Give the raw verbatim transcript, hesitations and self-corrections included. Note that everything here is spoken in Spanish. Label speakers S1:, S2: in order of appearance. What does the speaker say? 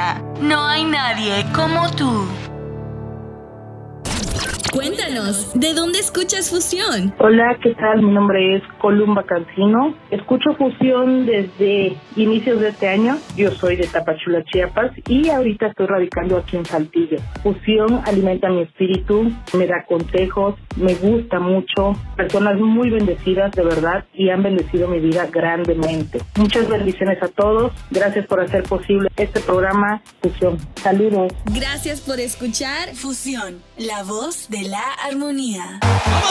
S1: Armonía. No hay nadie como tú.
S2: Cuéntanos, ¿de dónde escuchas Fusión?
S3: Hola, ¿qué tal? Mi nombre es Columba Cancino. Escucho Fusión desde inicios de este año. Yo soy de Tapachula, Chiapas, y ahorita estoy radicando aquí en Saltillo. Fusión alimenta mi espíritu, me da consejos, me gusta mucho. Personas muy bendecidas, de verdad, y han bendecido mi vida grandemente. Muchas bendiciones a todos. Gracias por hacer posible este programa Fusión. Saludos.
S2: Gracias por escuchar
S1: Fusión, la voz de la armonía.